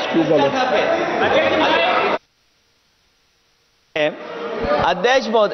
क्यों बोले? अध्यक्ष महोदय,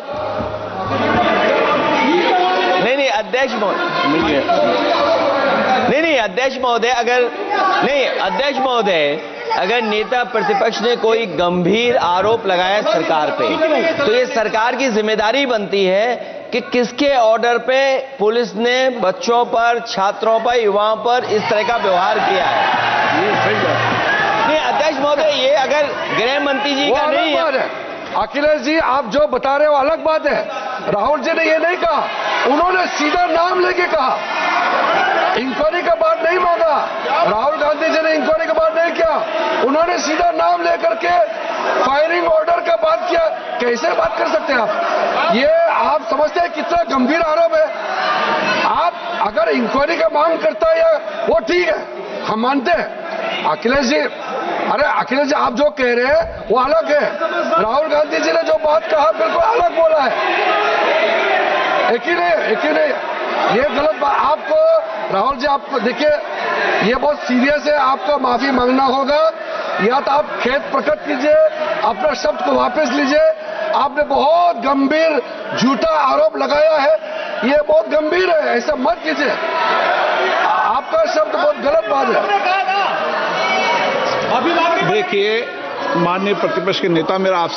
नहीं अध्यक्ष महोदय, नहीं अध्यक्ष महोदय, अध्यक्ष महोदय, अगर नेता प्रतिपक्ष ने कोई गंभीर आरोप लगाया सरकार पे, तो ये सरकार की जिम्मेदारी बनती है कि किसके ऑर्डर पे पुलिस ने बच्चों पर, छात्रों पर, युवाओं पर इस तरह का व्यवहार किया है। नहीं अध्यक्ष महोदय, ये अगर गृह मंत्री जी का नहीं है। अखिलेश जी, आप जो बता रहे हो अलग बात है। राहुल जी ने ये नहीं कहा, उन्होंने सीधा नाम लेके कहा, इंक्वायरी का बात नहीं मांगा। राहुल गांधी जी ने इंक्वायरी का बात नहीं किया, उन्होंने सीधा नाम लेकर के फायरिंग ऑर्डर का बात किया। कैसे बात कर सकते हैं आप? ये आप समझते हैं कितना गंभीर आरोप है? आप अगर इंक्वायरी का मांग करता है वो ठीक है, हम मानते हैं। अखिलेश जी, अरे अखिलेश जी, आप जो कह रहे हैं वो अलग है। राहुल गांधी जी ने जो बात कहा बिल्कुल अलग बोला है। एक ही नहीं, ये गलत बात। आपको राहुल जी, आपको देखिए, ये बहुत सीरियस है, आपको माफी मांगना होगा, या तो आप खेद प्रकट कीजिए, अपना शब्द को वापस लीजिए। आपने बहुत गंभीर झूठा आरोप लगाया है, ये बहुत गंभीर है, ऐसा मत कीजिए। आपका शब्द बहुत गलत बात है। देखिए, माननीय प्रतिपक्ष के नेता, मेरा आपसे